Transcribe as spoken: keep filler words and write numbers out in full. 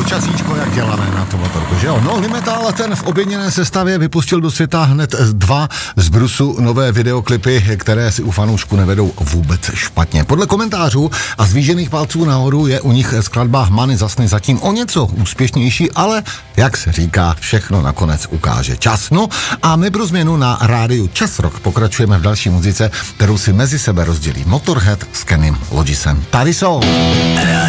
počasíčko, jak dělané na to motorku, že jo? No, Limetal, ten v objedněné sestavě vypustil do světa hned dva z brusu nové videoklipy, které si u fanoušku nevedou vůbec špatně. Podle komentářů a zvížených palců nahoru je u nich skladba Money Zasny zatím o něco úspěšnější, ale jak se říká, všechno nakonec ukáže čas. No a my pro změnu na rádiu Čas Rock pokračujeme v další muzice, kterou si mezi sebe rozdělí Motorhead s Kenym Logisem. Tady jsou.